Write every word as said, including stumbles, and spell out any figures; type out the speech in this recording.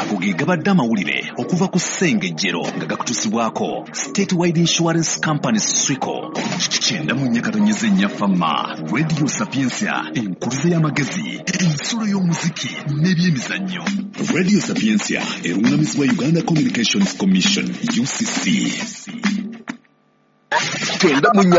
ago ge gabadde amawulire okuva ku ssengejjero nga gakutusibwako State Wide Insurance Company Swico kyenda mu nyakatonyeze nnyafama Radio Sapiensia enkuluze y'amagezi ensolo y'omuziki n'ebyemizannyo. Radio Sapiensia erungamizibwa Uganda Communications Commission U C C. Kyenda mu